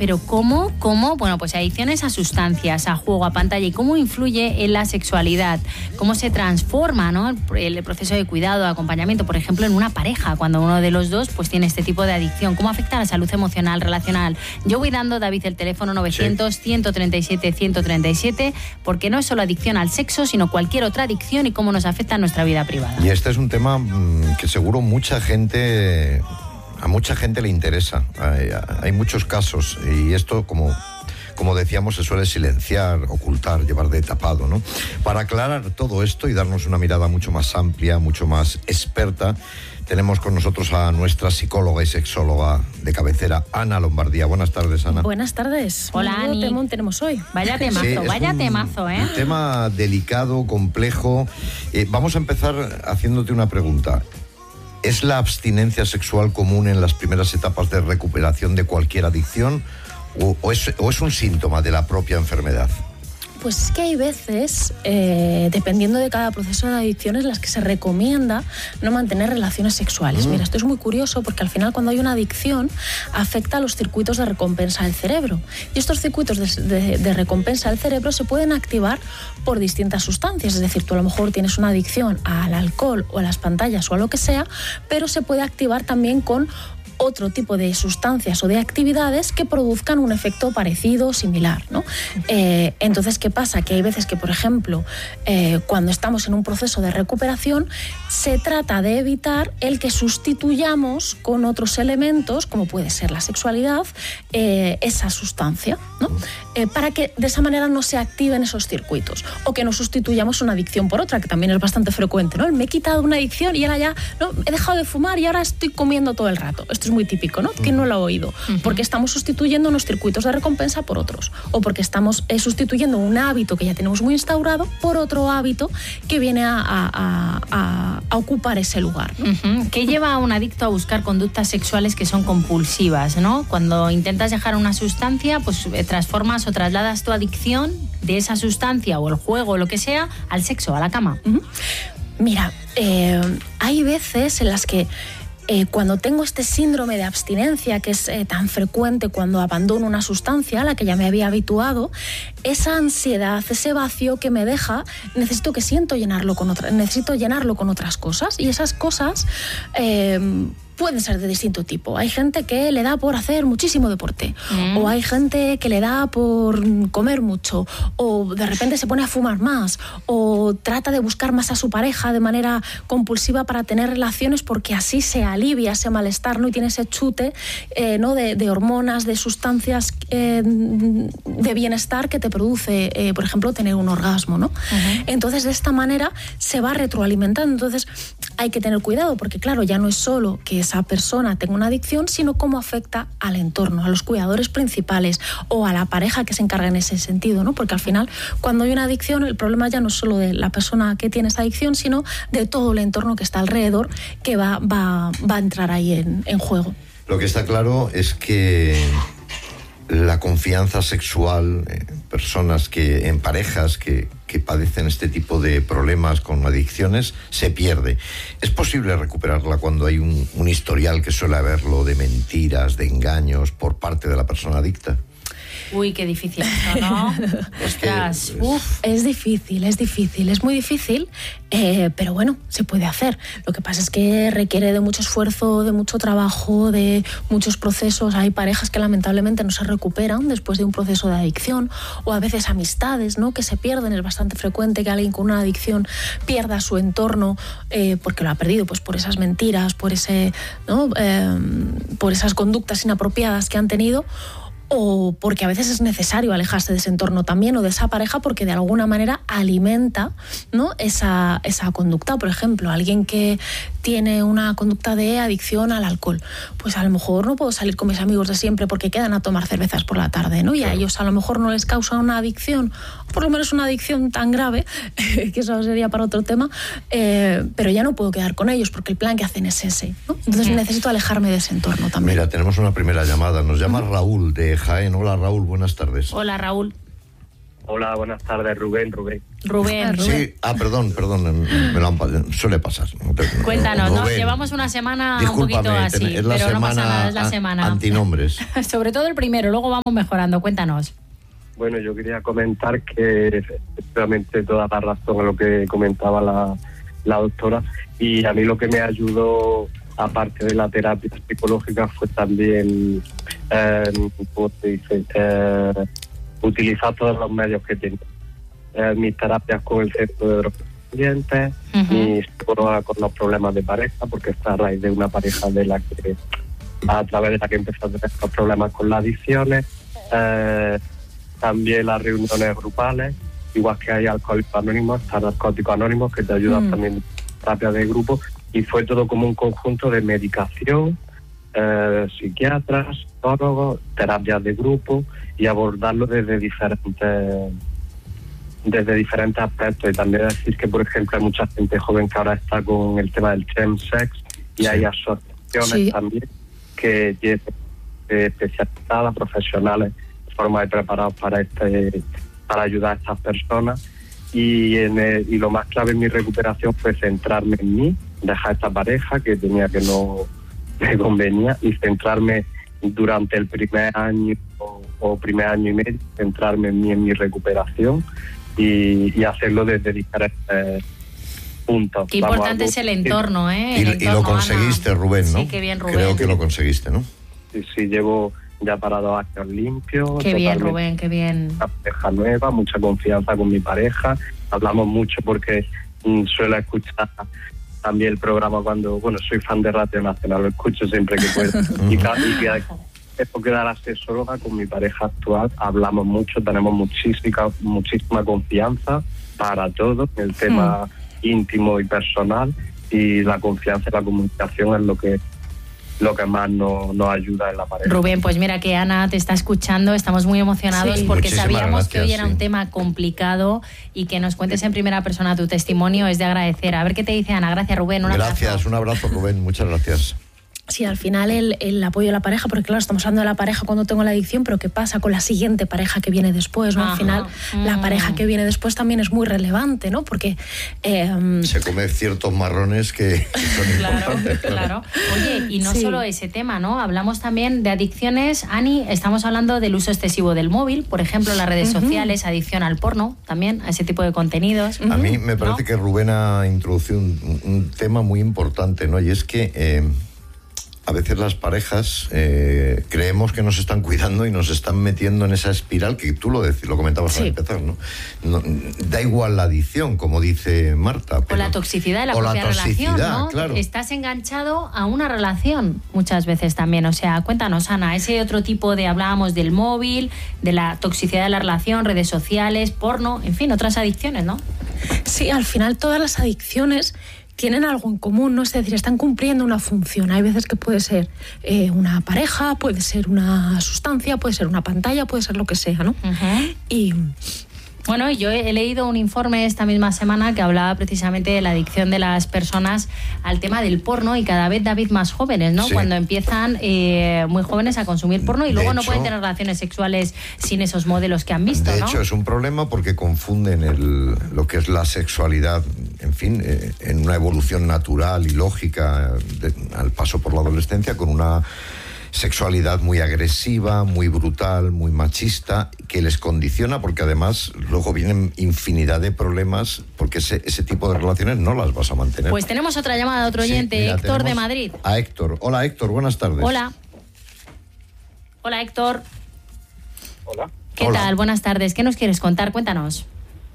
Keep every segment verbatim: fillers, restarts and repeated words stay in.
pero ¿cómo? ¿Cómo? Bueno, pues adicciones a sustancias, a juego, a pantalla, y cómo influye en la sexualidad, cómo se transforma, ¿no?, el, el proceso de cuidado, de acompañamiento, por ejemplo, en una pareja, cuando uno de los dos pues tiene este tipo de adicción, cómo afecta a la salud emocional, relacional. Yo voy dando, David, el teléfono novecientos, ciento treinta y siete, ciento treinta y siete, porque no es solo adicción al sexo, sino cualquier otra adicción y cómo nos afecta en nuestra vida privada. Y este es un tema mmm, que seguro mucha gente, a mucha gente le interesa. Hay, hay muchos casos y esto, como, como decíamos, se suele silenciar, ocultar, llevar de tapado, ¿no? Para aclarar todo esto y darnos una mirada mucho más amplia, mucho más experta, tenemos con nosotros a nuestra psicóloga y sexóloga de cabecera, Ana Lombardía. Buenas tardes, Ana. Buenas tardes. Hola, ¿Qué Ani. temón tenemos hoy? Vaya temazo, sí, vaya un, temazo, ¿eh? Un tema delicado, complejo. Eh, vamos a empezar haciéndote una pregunta. ¿Es la abstinencia sexual común en las primeras etapas de recuperación de cualquier adicción o, o, es, o es un síntoma de la propia enfermedad? Pues es que hay veces, eh, dependiendo de cada proceso de adicciones, las que se recomienda no mantener relaciones sexuales. Mm. Mira, esto es muy curioso porque al final cuando hay una adicción afecta a los circuitos de recompensa del cerebro. Y estos circuitos de, de, de recompensa del cerebro se pueden activar por distintas sustancias. Es decir, tú a lo mejor tienes una adicción al alcohol o a las pantallas o a lo que sea, pero se puede activar también con otro tipo de sustancias o de actividades que produzcan un efecto parecido o similar, ¿no? Eh, entonces, ¿qué pasa? Que hay veces que, por ejemplo, eh, cuando estamos en un proceso de recuperación, se trata de evitar el que sustituyamos con otros elementos, como puede ser la sexualidad, eh, esa sustancia, ¿no? Eh, para que de esa manera no se activen esos circuitos, o que no sustituyamos una adicción por otra, que también es bastante frecuente, ¿no? Me he quitado una adicción y ahora ya, ¿no?, he dejado de fumar y ahora estoy comiendo todo el rato. Esto es muy típico, ¿no? ¿Quién no lo ha oído? Uh-huh. Porque estamos sustituyendo unos circuitos de recompensa por otros, o porque estamos eh, sustituyendo un hábito que ya tenemos muy instaurado por otro hábito que viene a, a, a, a ocupar ese lugar, ¿no? Uh-huh. ¿Qué lleva a un adicto a buscar conductas sexuales que son compulsivas, ¿no? Cuando intentas dejar una sustancia, pues eh, transformas o trasladas tu adicción de esa sustancia o el juego o lo que sea al sexo, a la cama. Uh-huh. Mira, eh, hay veces en las que Eh, cuando tengo este síndrome de abstinencia, que es eh, tan frecuente cuando abandono una sustancia a la que ya me había habituado, esa ansiedad, ese vacío que me deja, necesito que siento llenarlo con otra, necesito llenarlo con otras cosas, y esas cosas eh, pueden ser de distinto tipo. Hay gente que le da por hacer muchísimo deporte, mm. o hay gente que le da por comer mucho, o de repente se pone a fumar más, o trata de buscar más a su pareja de manera compulsiva para tener relaciones porque así se alivia ese malestar, ¿no? Y tiene ese chute eh, ¿no? de, de hormonas, de sustancias eh, de bienestar que te produce, eh, por ejemplo, tener un orgasmo, ¿no? Uh-huh. Entonces, de esta manera se va retroalimentando. Entonces, hay que tener cuidado porque, claro, ya no es solo que esa persona tenga una adicción, sino cómo afecta al entorno, a los cuidadores principales o a la pareja que se encarga en ese sentido, ¿no? Porque al final, cuando hay una adicción, el problema ya no es solo de la persona que tiene esa adicción, sino de todo el entorno que está alrededor que va, va, va a entrar ahí en, en juego. Lo que está claro es que la confianza sexual en personas que, en parejas que, que padecen este tipo de problemas con adicciones, se pierde. ¿Es posible recuperarla cuando hay un, un historial que suele haberlo de mentiras, de engaños por parte de la persona adicta? Uy, qué difícil esto, ¿no? Ostras, es, uf. Es difícil, es difícil, es muy difícil, eh, pero bueno, se puede hacer. Lo que pasa es que requiere de mucho esfuerzo, de mucho trabajo, de muchos procesos. Hay parejas que lamentablemente no se recuperan después de un proceso de adicción, o a veces amistades, ¿no?, que se pierden. Es bastante frecuente que alguien con una adicción pierda su entorno eh, porque lo ha perdido, pues por esas mentiras, por ese, ¿no?, eh, por esas conductas inapropiadas que han tenido, o porque a veces es necesario alejarse de ese entorno también, o de esa pareja, porque de alguna manera alimenta, ¿no?, esa, esa conducta. Por ejemplo, alguien que tiene una conducta de adicción al alcohol, pues a lo mejor no puedo salir con mis amigos de siempre porque quedan a tomar cervezas por la tarde, ¿no? Y a ellos a lo mejor no les causa una adicción, por lo menos una adicción tan grave, que eso sería para otro tema, eh, pero ya no puedo quedar con ellos porque el plan que hacen es ese, ¿no? Entonces uh-huh. necesito alejarme de ese entorno también. Mira, tenemos una primera llamada. Nos llama uh-huh. Raúl de Jaén. Hola, Raúl, buenas tardes. Hola, Raúl. Hola, buenas tardes, Rubén, Rubén. Rubén, Rubén. Sí, ah, perdón, perdón, me lo han, suele pasar. Cuéntanos, ¿no? Rubén, Llevamos una semana un discúlpame, poquito así, es la pero semana no pasa nada, es la semana. Antinombres. Sobre todo el primero, luego vamos mejorando, cuéntanos. Bueno, yo quería comentar que efectivamente toda la razón en lo que comentaba la, la doctora, y a mí lo que me ayudó, aparte de la terapia psicológica, fue también, eh, ¿cómo se dice?, eh, utilizar todos los medios que tenía. Eh, mis terapias con el centro de drogodependientes, uh-huh. mi psicóloga con los problemas de pareja, porque está a raíz de una pareja de la que, a través de la que empezó a tener estos problemas con las adicciones, eh, también las reuniones grupales, igual que hay Alcohólicos Anónimos, está Narcóticos Anónimos, que te ayudan uh-huh. también en terapia de grupo, y fue todo como un conjunto de medicación, eh, psiquiatras, psicólogos, terapias de grupo, y abordarlo desde diferentes desde diferentes aspectos. Y también decir que, por ejemplo, hay mucha gente joven que ahora está con el tema del chemsex, y sí. hay asociaciones sí. también que tienen especializadas, profesionales, formas de preparados para este para ayudar a estas personas. Y, en el, y lo más clave en mi recuperación fue centrarme en mí, dejar esta pareja que tenía que no me convenía, y centrarme durante el primer año o, o primer año y medio, centrarme en mí, en mi recuperación, y, y hacerlo desde diferentes puntos. Qué importante es el entorno, ¿eh? El y, entorno, y lo conseguiste, Ana. Rubén, ¿no? Sí, qué bien, Rubén. Creo que lo conseguiste, ¿no? Sí, sí, llevo ya para dos años limpio. Qué bien, Rubén, qué bien. Una pareja nueva, mucha confianza con mi pareja. Hablamos mucho porque mm, suelo escuchar también el programa cuando, bueno, soy fan de Radio Nacional, lo escucho siempre que puedo. y cada día después de la asesóloga con mi pareja actual, hablamos mucho, tenemos muchísima, muchísima confianza para todo, el tema mm. íntimo y personal, y la confianza y la comunicación es lo que lo que más nos, nos ayuda en la pareja. Rubén, pues mira que Ana te está escuchando, estamos muy emocionados sí. porque Muchísimas sabíamos gracias, que hoy era sí. un tema complicado, y que nos cuentes en primera persona tu testimonio es de agradecer. A ver qué te dice Ana. Gracias, Rubén. Un gracias, abrazo. un abrazo, Rubén, muchas gracias. Sí, al final el, el apoyo de la pareja, porque claro, estamos hablando de la pareja cuando tengo la adicción, pero ¿qué pasa con la siguiente pareja que viene después, ¿no? Al final, mm. la pareja que viene después también es muy relevante, ¿no? Porque... Eh, se come ciertos marrones que, que son claro, importantes. Claro. claro. Oye, y no sí. solo ese tema, ¿no? Hablamos también de adicciones. Ani, estamos hablando del uso excesivo del móvil, por ejemplo, las redes uh-huh. sociales, adicción al porno, también, a ese tipo de contenidos. Uh-huh. A mí me parece ¿no? que Rubén ha introducido un, un tema muy importante, ¿no? Y es que... Eh, a veces las parejas eh, creemos que nos están cuidando y nos están metiendo en esa espiral que tú lo, decís, lo comentabas sí. al empezar, ¿no? ¿no? Da igual la adicción, como dice Marta. Pero, o la toxicidad de la propia la relación, ¿no? Claro. Estás enganchado a una relación muchas veces también. O sea, cuéntanos, Ana, ese otro tipo de, hablábamos del móvil, de la toxicidad de la relación, redes sociales, porno, en fin, otras adicciones, ¿no? Sí, al final todas las adicciones tienen algo en común, ¿no? Es decir, están cumpliendo una función. Hay veces que puede ser eh, una pareja, puede ser una sustancia, puede ser una pantalla, puede ser lo que sea, ¿no? Uh-huh. Y... Bueno, yo he leído un informe esta misma semana que hablaba precisamente de la adicción de las personas al tema del porno, y cada vez, David, más jóvenes, ¿no? Sí. Cuando empiezan eh, muy jóvenes a consumir porno, y luego hecho, no pueden tener relaciones sexuales sin esos modelos que han visto, de ¿no? De hecho, es un problema porque confunden el, lo que es la sexualidad, en fin, eh, en una evolución natural y lógica de, al paso por la adolescencia, con una sexualidad muy agresiva, muy brutal, muy machista, que les condiciona, porque además luego vienen infinidad de problemas, porque ese, ese tipo de relaciones no las vas a mantener. Pues tenemos otra llamada de otro oyente, sí, mira, Héctor de Madrid. A Héctor. Hola, Héctor, buenas tardes. Hola. Hola, Héctor. Hola. ¿Qué Hola. tal? Buenas tardes. ¿Qué nos quieres contar? Cuéntanos.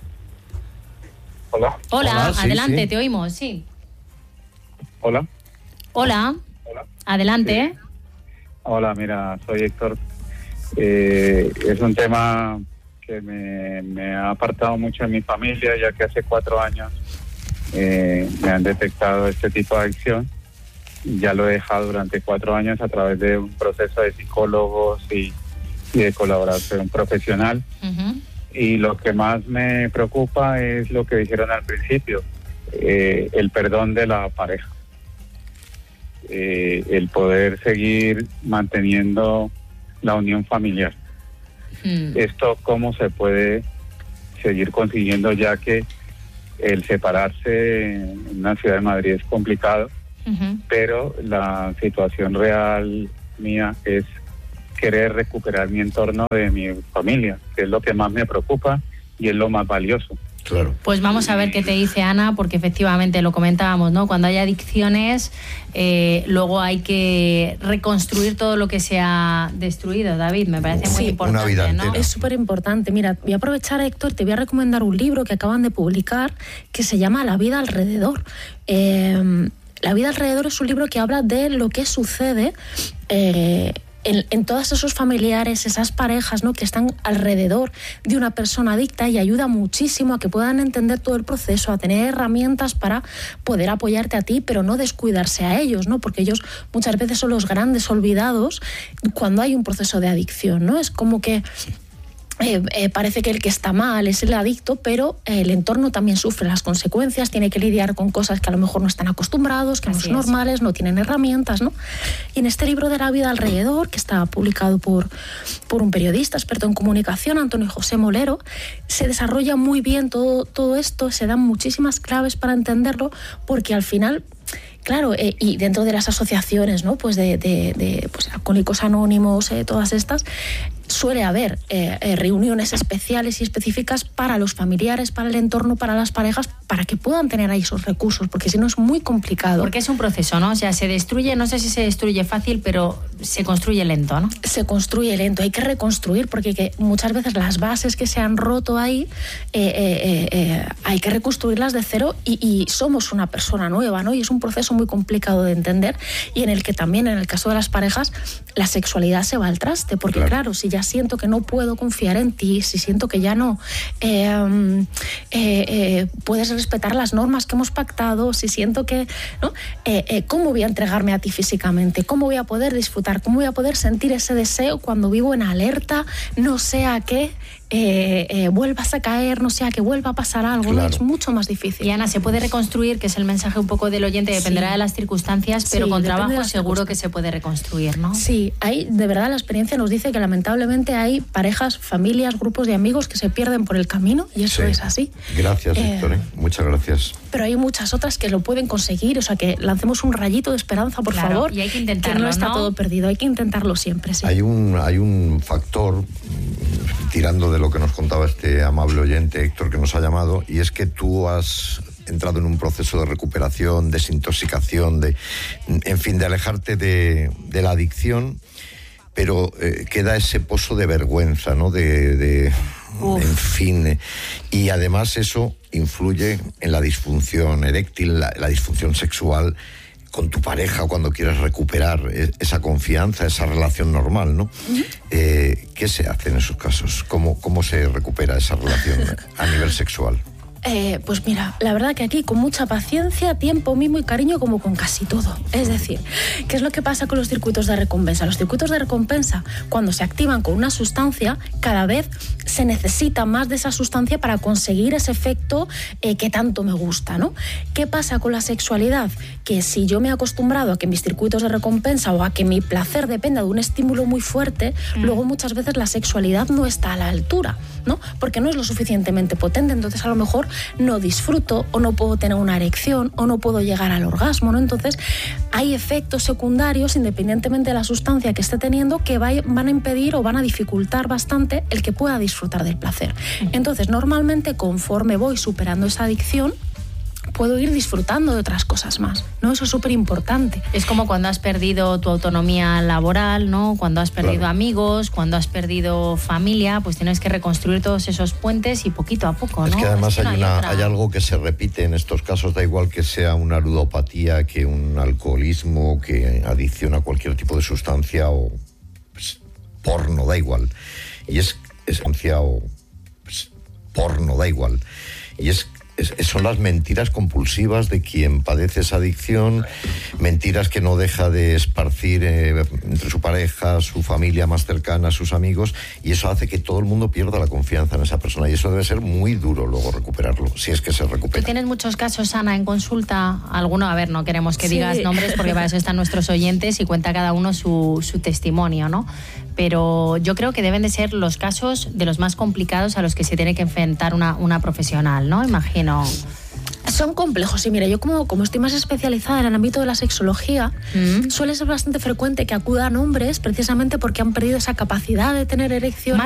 Hola. Hola, Hola sí, adelante, sí. te oímos, sí. Hola. Hola. Hola. Adelante. Sí. Hola, mira, soy Héctor. Eh, es un tema que me, me ha apartado mucho en mi familia, ya que hace cuatro años eh, me han detectado este tipo de adicción. Ya lo he dejado durante cuatro años a través de un proceso de psicólogos y, y de colaboración profesional. Uh-huh. Y lo que más me preocupa es lo que dijeron al principio, eh, el perdón de la pareja. Eh, el poder seguir manteniendo la unión familiar. Mm. Esto cómo se puede seguir consiguiendo, ya que el separarse en una ciudad de Madrid es complicado, uh-huh. pero la situación real mía es querer recuperar mi entorno de mi familia, que es lo que más me preocupa y es lo más valioso. Claro. Pues vamos a ver qué te dice Ana, porque efectivamente lo comentábamos, ¿no? Cuando hay adicciones, eh, luego hay que reconstruir todo lo que se ha destruido. David, me parece muy sí, importante, una vida ¿no? Es súper importante. Mira, voy a aprovechar, Héctor, te voy a recomendar un libro que acaban de publicar que se llama La vida alrededor. Eh, La vida alrededor es un libro que habla de lo que sucede eh, En, en todos esos familiares, esas parejas, ¿no?, que están alrededor de una persona adicta, y ayuda muchísimo a que puedan entender todo el proceso, a tener herramientas para poder apoyarte a ti, pero no descuidarse a ellos, ¿no? Porque ellos muchas veces son los grandes olvidados cuando hay un proceso de adicción, ¿no? Es como que Eh, eh, parece que el que está mal es el adicto, pero eh, el entorno también sufre las consecuencias, tiene que lidiar con cosas que a lo mejor no están acostumbrados, que Así no son normales, es. no tienen herramientas, ¿no? Y en este libro de La vida alrededor, que está publicado por, por un periodista experto en comunicación, Antonio José Molero, se desarrolla muy bien todo, todo esto, se dan muchísimas claves para entenderlo, porque al final... Claro, eh, y dentro de las asociaciones, ¿no?, pues de, de, de pues, Alcohólicos Anónimos, eh, todas estas, suele haber eh, eh, reuniones especiales y específicas para los familiares, para el entorno, para las parejas, para que puedan tener ahí esos recursos, porque si no es muy complicado. Porque es un proceso, ¿no? O sea, se destruye, no sé si se destruye fácil, pero se construye lento, ¿no? Se construye lento, hay que reconstruir, porque que muchas veces las bases que se han roto ahí, eh, eh, eh, hay que reconstruirlas de cero, y, y somos una persona nueva, ¿no? Y es un proceso muy complicado de entender, y en el que también, en el caso de las parejas, la sexualidad se va al traste, porque claro, claro si ya siento que no puedo confiar en ti, si siento que ya no eh, eh, eh, puedes respetar las normas que hemos pactado, si siento que, ¿no? Eh, eh, ¿cómo voy a entregarme a ti físicamente? ¿Cómo voy a poder disfrutar? ¿Cómo voy a poder sentir ese deseo cuando vivo en alerta? No sea que Eh, eh, vuelvas a caer, no sea que vuelva a pasar algo, claro. ¿no? Es mucho más difícil. Y Ana, se puede reconstruir, que es el mensaje un poco del oyente, dependerá sí. de las circunstancias, pero sí, con trabajo seguro que se puede reconstruir, ¿no? Sí, hay, de verdad la experiencia nos dice que lamentablemente hay parejas, familias, grupos de amigos que se pierden por el camino, y eso sí. es así. Gracias, eh, Héctor, ¿eh? muchas gracias. Pero hay muchas otras que lo pueden conseguir, o sea, que lancemos un rayito de esperanza, por claro, favor. Y hay que intentarlo, que no está ¿no? todo perdido, hay que intentarlo siempre, sí. Hay un, hay un factor, tirando de lo que nos contaba este amable oyente, Héctor, que nos ha llamado, y es que tú has entrado en un proceso de recuperación, desintoxicación, de, en fin, de alejarte de, de la adicción, pero eh, queda ese pozo de vergüenza, ¿no? De, de en fin, eh, y además eso influye en la disfunción eréctil, la, la disfunción sexual con tu pareja cuando quieres recuperar esa confianza, esa relación normal, ¿no? Uh-huh. Eh, ¿Qué se hace en esos casos? ¿Cómo, cómo se recupera esa relación a nivel sexual? Eh, pues mira, la verdad que aquí con mucha paciencia, tiempo, mimo y cariño, como con casi todo. Es decir, ¿qué es lo que pasa con los circuitos de recompensa? Los circuitos de recompensa, cuando se activan con una sustancia, cada vez se necesita más de esa sustancia para conseguir ese efecto eh, que tanto me gusta, ¿no? ¿Qué pasa con la sexualidad? Que si yo me he acostumbrado a que mis circuitos de recompensa o a que mi placer dependa de un estímulo muy fuerte, mm. luego muchas veces la sexualidad no está a la altura, ¿no? Porque no es lo suficientemente potente, entonces a lo mejor no disfruto, o no puedo tener una erección, o no puedo llegar al orgasmo, ¿no? Entonces hay efectos secundarios, independientemente de la sustancia que esté teniendo, que van a impedir o van a dificultar bastante el que pueda disfrutar del placer. Entonces, normalmente, conforme voy superando esa adicción, puedo ir disfrutando de otras cosas más, ¿no? Eso es súper importante. Es como cuando has perdido tu autonomía laboral, ¿no? Cuando has perdido claro. amigos, cuando has perdido familia, pues tienes que reconstruir todos esos puentes y poquito a poco, ¿no? Es que además es que hay, no hay, una, hay algo que se repite en estos casos, da igual que sea una ludopatía, que un alcoholismo, que adicción a cualquier tipo de sustancia o pues, porno, da igual. Y es esencia o pues, porno, da igual. Y es son las mentiras compulsivas de quien padece esa adicción, mentiras que no deja de esparcir eh, entre su pareja, su familia más cercana, sus amigos, y eso hace que todo el mundo pierda la confianza en esa persona, y eso debe ser muy duro luego recuperarlo, si es que se recupera. ¿Tú tienes muchos casos, Ana, en consulta? ¿Alguno? A ver, no queremos que sí. digas nombres, porque para eso están nuestros oyentes y cuenta cada uno su, su testimonio, ¿no? pero yo creo que deben de ser los casos de los más complicados a los que se tiene que enfrentar una, una profesional, ¿no? Imagino. Son complejos. Y mira, yo como, como estoy más especializada en el ámbito de la sexología, mm. suele ser bastante frecuente que acudan hombres precisamente porque han perdido esa capacidad de tener erección.